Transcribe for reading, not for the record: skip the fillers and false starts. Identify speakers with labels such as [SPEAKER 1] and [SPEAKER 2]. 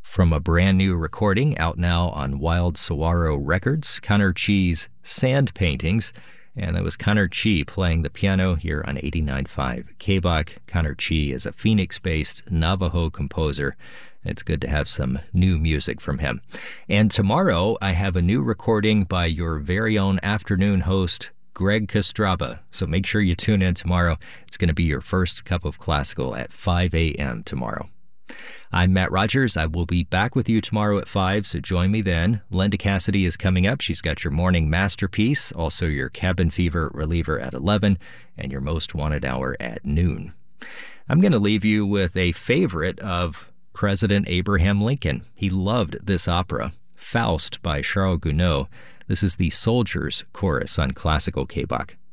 [SPEAKER 1] From a brand new recording out now on Wild Saguaro Records, Connor Chee's Sand Paintings. And that was Connor Chee playing the piano here on 89.5 KBOC. Connor Chee is a Phoenix-based Navajo composer. It's good to have some new music from him. And tomorrow I have a new recording by your very own afternoon host, Greg Kostraba. So make sure you tune in tomorrow. It's going to be your first cup of classical at 5 a.m. tomorrow. I'm Matt Rogers. I will be back with you tomorrow at 5, so join me then. Linda Cassidy is coming up. She's got your morning masterpiece, also your cabin fever reliever at 11, and your most wanted hour at noon. I'm going to leave you with a favorite of President Abraham Lincoln. He loved this opera, Faust by Charles Gounod. This is the Soldiers Chorus on Classical KBOC.